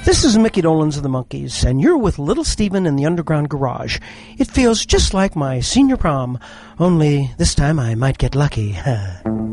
This is Mickey Dolenz of the Monkees, and you're with Little Steven in the Underground Garage. It feels just like my senior prom, only this time I might get lucky.